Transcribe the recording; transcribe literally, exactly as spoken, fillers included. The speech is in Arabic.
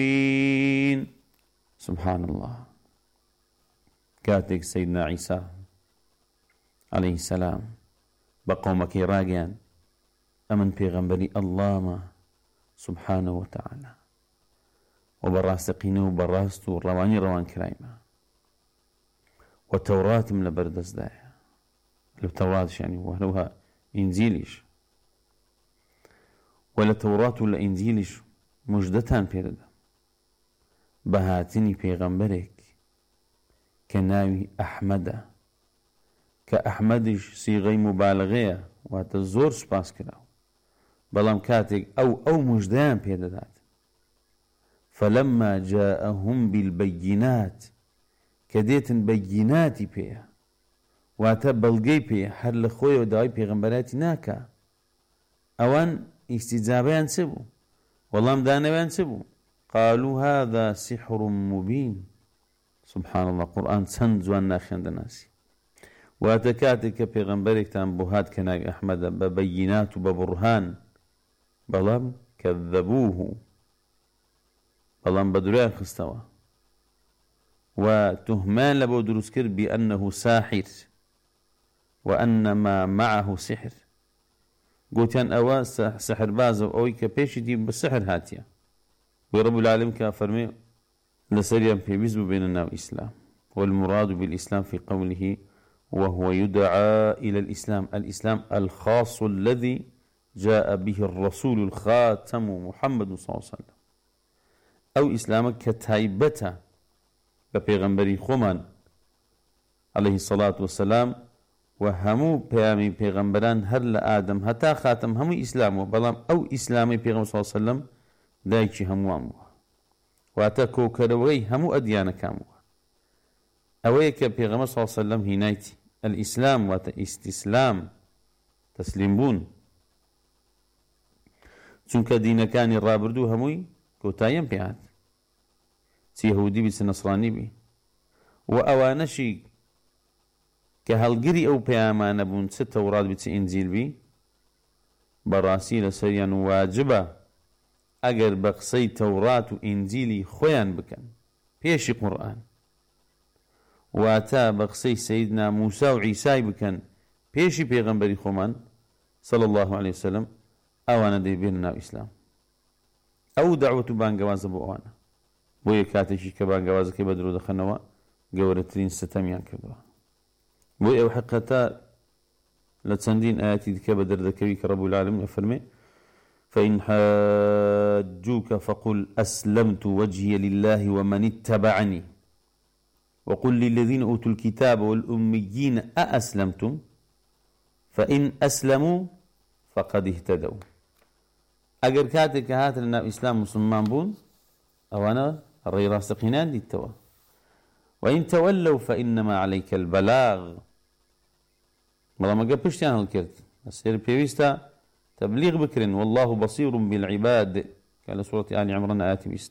سبحان الله. كاتك سيدنا عيسى عليه السلام بقومك راجعا أمن بيغنبري الله ما سبحانه وتعالى وبراسقينه وبراسته رواني روان كرايمة والتوراة من لبردس داية التوراة يعني وهلوها إنجيليش ولا توراة ولا إنجيليش مجدتان بيردا بهاتني بيغنبرك كناوي أحمد كأحمدش صيغة مبالغة واتزور سباس كراو بلام كاتك أو أو مجدان بيدادات فلما جاءهم بالبينات كديت بيناتي بيه واتا بلغي بيه هر لخوي وداوي بيغنبراتي ناكا اوان استجابيان سبو والله مدانوان سبو قالوا هذا سحر مبين. سبحان الله. قرآن سند زوان ناخيان دناسي واتكاتك بيغنبرك تان بوهات كناك أحمد ببينات وببرهان بلام كذبوه بلام بدريا خستوا وتهمان لبو دروسكر بأنه ساحر وأن ما معه سحر قلت أن أوا سحر باز أو كبيش دي بالسحر هاتيا ورب العالمين كافرمي لسريا في بيزو بيننا وإسلام والمراد بالإسلام في قوله وهو يدعى إلى الإسلام الإسلام الخاص الذي جاء به الرسول الخاتم محمد صلى الله عليه وسلم أو إسلامك كتايبته ببيغمبري خمان عليه الصلاة والسلام وهمو بيامي بيغمبران هر لآدم حتى خاتم همو إسلامه بلام أو إسلامي بيغمبر صلى الله عليه وسلم دايكي همو أموه واتا كوكروي همو أديانا كاموه أويك بيغمبر صلى الله عليه وسلم هنايتي الإسلام واتا استسلام تسليمبون چونك دين كان الرابردو هموي كوتايم بيعاد سي يهودي بيس نصراني بي وأوانشي كهالقري أو بيامان بون ستة وراد بيس إنزيل بي براسي لسريان واجبة أجر بقصي توراة وإنزيلي خويان بكن بيشي قرآن واتا بقصي سيدنا موسى وعيسى بكن بيشي بيغنبري خومان صلى الله عليه وسلم أوانا دي بيننا إسلام أو دعوة بانقواز أبو أوانا بويا كاتشي كبانقواز كي بدرو دخنوا قورترين ستميان كبرا بويا وحقتا لتسندين آياتي دي كبدر ذكوي كرب العالمين أفرمي فإن حاجوك فقل أسلمت وجهي لله ومن اتبعني وقل للذين أوتوا الكتاب والأميين أأسلمتم فإن أسلموا فقد اهتدوا أجر كاتك هات لنا إسلام مسلمان بون أو أنا الري راسقينان دي التوا وإن تولوا فإنما عليك البلاغ والله ما قبشت أنا الكرت السير بيويستا تبليغ بكر والله بصير بالعباد قال سورة آل عمران آيات بيست